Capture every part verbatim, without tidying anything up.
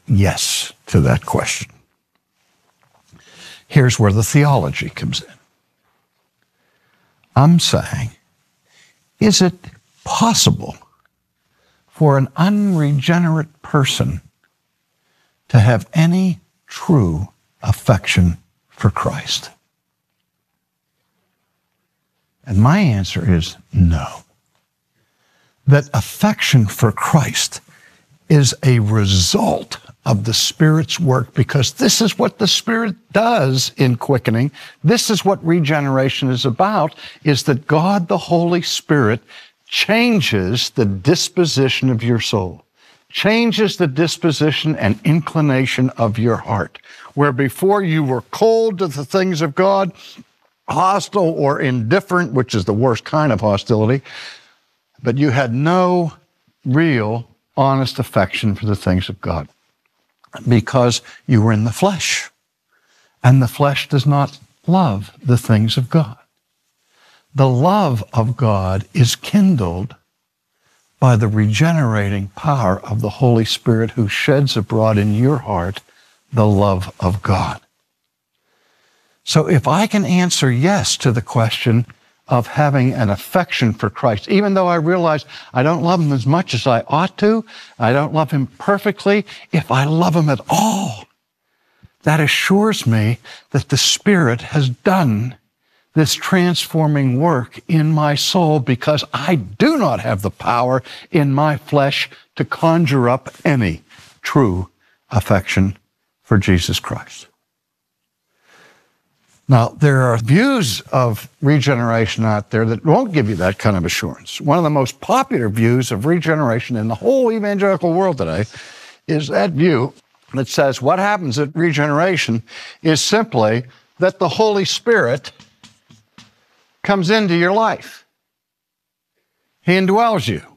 yes to that question. Here's where the theology comes in. I'm saying, is it possible for an unregenerate person to have any true affection for Christ? And my answer is no. That affection for Christ is a result of the Spirit's work, because this is what the Spirit does in quickening. This is what regeneration is about, is that God, the Holy Spirit, changes the disposition of your soul, changes the disposition and inclination of your heart. Where before you were cold to the things of God, hostile or indifferent, which is the worst kind of hostility, but you had no real, honest affection for the things of God because you were in the flesh, and the flesh does not love the things of God. The love of God is kindled by the regenerating power of the Holy Spirit, who sheds abroad in your heart the love of God. So if I can answer yes to the question of having an affection for Christ, even though I realize I don't love him as much as I ought to, I don't love him perfectly, if I love him at all, that assures me that the Spirit has done this transforming work in my soul, because I do not have the power in my flesh to conjure up any true affection for Jesus Christ. Now, there are views of regeneration out there that won't give you that kind of assurance. One of the most popular views of regeneration in the whole evangelical world today is that view that says what happens at regeneration is simply that the Holy Spirit comes into your life. He indwells you.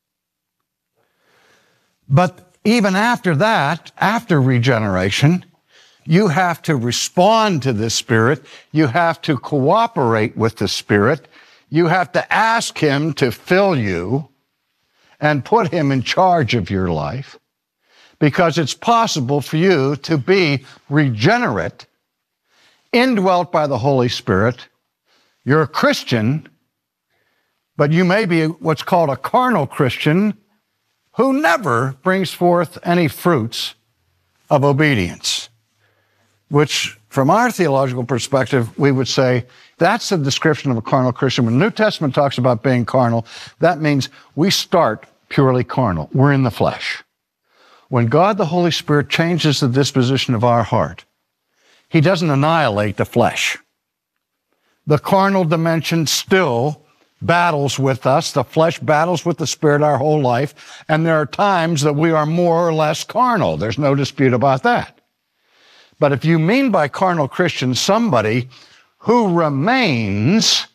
But even after that, after regeneration, you have to respond to the Spirit. You have to cooperate with the Spirit. You have to ask him to fill you and put him in charge of your life, because it's possible for you to be regenerate, indwelt by the Holy Spirit. You're a Christian, but you may be what's called a carnal Christian who never brings forth any fruits of obedience, which from our theological perspective, we would say that's a description of a carnal Christian. When the New Testament talks about being carnal, that means we start purely carnal. We're in the flesh. When God, the Holy Spirit, changes the disposition of our heart, he doesn't annihilate the flesh. The carnal dimension still battles with us. The flesh battles with the Spirit our whole life, and there are times that we are more or less carnal. There's no dispute about that. But if you mean by carnal Christian somebody who remains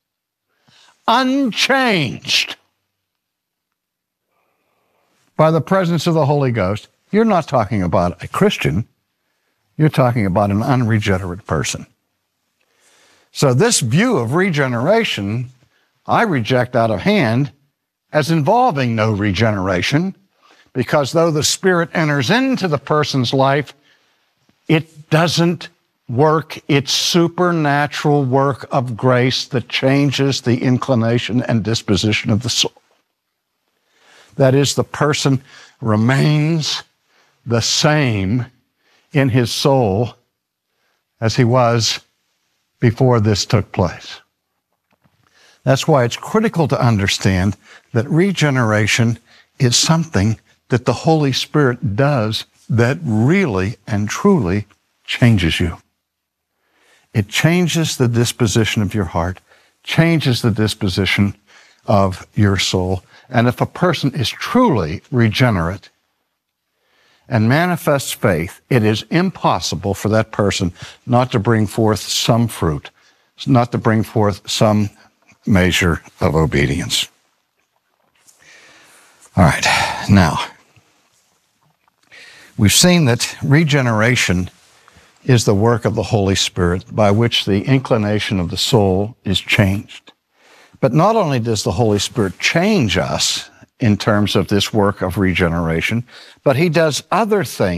unchanged by the presence of the Holy Ghost, you're not talking about a Christian. You're talking about an unregenerate person. So this view of regeneration, I reject out of hand as involving no regeneration, because though the Spirit enters into the person's life, it doesn't work its supernatural work of grace that changes the inclination and disposition of the soul. That is, the person remains the same in his soul as he was before this took place. That's why it's critical to understand that regeneration is something that the Holy Spirit does that really and truly changes you. It changes the disposition of your heart, changes the disposition of your soul. And if a person is truly regenerate and manifests faith, it is impossible for that person not to bring forth some fruit, not to bring forth some measure of obedience. All right, now, we've seen that regeneration is the work of the Holy Spirit by which the inclination of the soul is changed. But not only does the Holy Spirit change us in terms of this work of regeneration, but he does other things